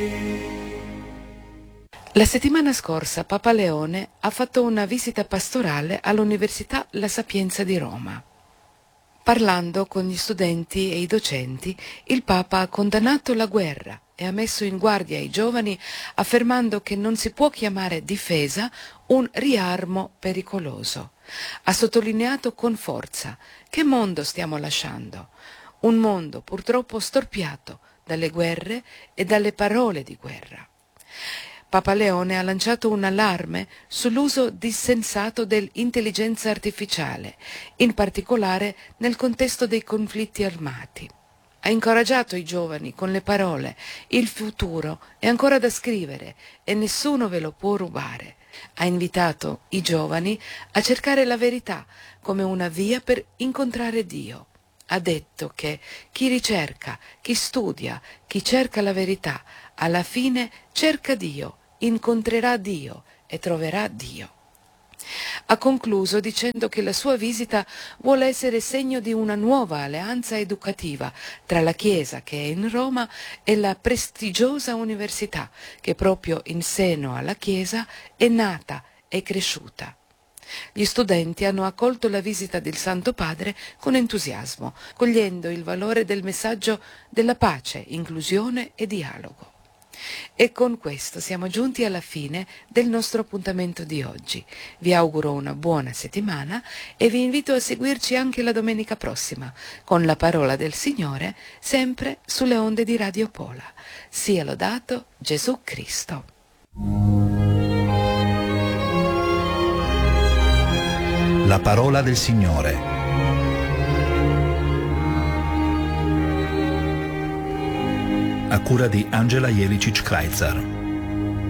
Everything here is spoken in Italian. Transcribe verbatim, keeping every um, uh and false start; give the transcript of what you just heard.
La settimana scorsa Papa Leone ha fatto una visita pastorale all'Università La Sapienza di Roma. Parlando con gli studenti e i docenti, il Papa ha condannato la guerra e ha messo in guardia i giovani affermando che non si può chiamare difesa un riarmo pericoloso. Ha sottolineato con forza: che mondo stiamo lasciando? Un mondo purtroppo storpiato dalle guerre e dalle parole di guerra. Papa Leone ha lanciato un allarme sull'uso dissensato dell'intelligenza artificiale, in particolare nel contesto dei conflitti armati. Ha incoraggiato i giovani con le parole: il futuro è ancora da scrivere e nessuno ve lo può rubare. Ha invitato i giovani a cercare la verità come una via per incontrare Dio. Ha detto che chi ricerca, chi studia, chi cerca la verità, alla fine cerca Dio, incontrerà Dio e troverà Dio. Ha concluso dicendo che la sua visita vuole essere segno di una nuova alleanza educativa tra la Chiesa, che è in Roma, e la prestigiosa università, che proprio in seno alla Chiesa è nata e cresciuta. Gli studenti hanno accolto la visita del Santo Padre con entusiasmo, cogliendo il valore del messaggio della pace, inclusione e dialogo. E con questo siamo giunti alla fine del nostro appuntamento di oggi. Vi auguro una buona settimana e vi invito a seguirci anche la domenica prossima con la parola del Signore, sempre sulle onde di Radio Pola. Sia lodato Gesù Cristo. La parola del Signore. A cura di Angela Jelicic-Kreitzer.